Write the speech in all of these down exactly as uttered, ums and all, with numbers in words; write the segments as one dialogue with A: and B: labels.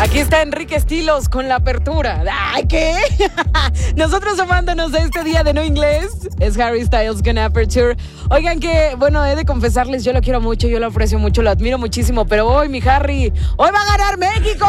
A: Aquí está Enrique Estilos con la apertura. ¡Ay, qué! Nosotros amándonos de este día de no inglés. Es Harry Styles con Aperture. Oigan que, bueno, he de confesarles, yo lo quiero mucho, yo lo aprecio mucho, lo admiro muchísimo. Pero hoy, mi Harry, hoy va a ganar México.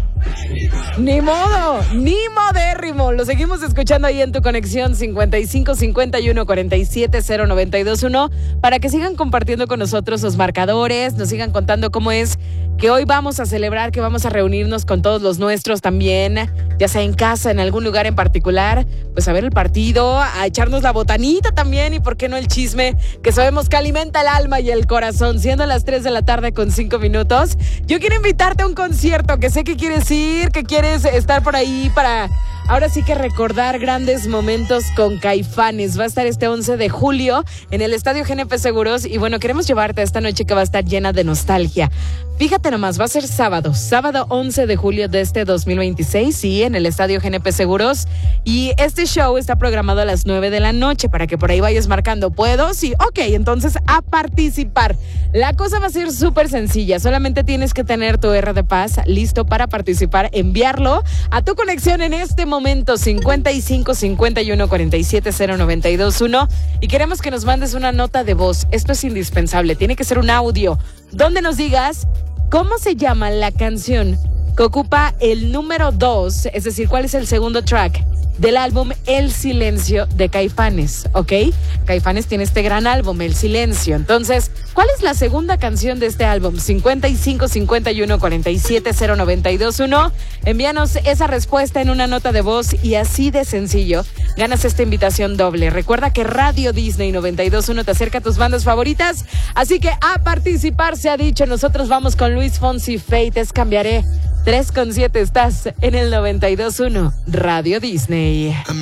A: Ni modo, ni modérrimo. Lo seguimos escuchando ahí en tu conexión cincuenta y cinco cincuenta y uno cuarenta y siete cero noventa y dos uno para que sigan compartiendo con nosotros los marcadores, nos sigan contando cómo es que hoy vamos a celebrar, que vamos a reunirnos con todos los nuestros también, ya sea en casa, en algún lugar en particular, pues a ver el partido, a echarnos la botanita también y por qué no el chisme, que sabemos que alimenta el alma y el corazón. Siendo las tres de la tarde con cinco minutos, yo quiero invitarte a un concierto que sé que quieres ir, que quieres estar por ahí para ahora sí que recordar grandes momentos con Caifanes. Va a estar este once de julio en el Estadio G N P Seguros y bueno, queremos llevarte a esta noche que va a estar llena de nostalgia. Fíjate nomás, va a ser sábado, sábado once de julio de este dos mil veintiséis, sí, en el Estadio G N P Seguros. Y este show está programado a las nueve de la noche para que por ahí vayas marcando. ¿Puedo? Sí, ok, entonces a participar. La cosa va a ser súper sencilla, solamente tienes que tener tu R de Paz listo para participar, enviarlo a tu conexión en este momento, cincuenta y cinco cincuenta y uno cuarenta y siete cero noventa y dos uno, y queremos que nos mandes una nota de voz. Esto es indispensable, tiene que ser un audio donde nos digas cómo se llama la canción que ocupa el número dos, es decir, cuál es el segundo track del álbum El Silencio de Caifanes, ¿ok? Caifanes tiene este gran álbum, El Silencio. Entonces, ¿cuál es la segunda canción de este álbum? cincuenta y cinco cincuenta y uno cuarenta y siete cero noventa y dos uno. Envíanos esa respuesta en una nota de voz y así de sencillo ganas esta invitación doble. Recuerda que Radio Disney noventa y dos uno te acerca a tus bandas favoritas, así que a participar se ha dicho. Nosotros vamos con Luis Fonsi, Fate, es Cambiaré. tres con siete, estás en el noventa y dos uno Radio Disney.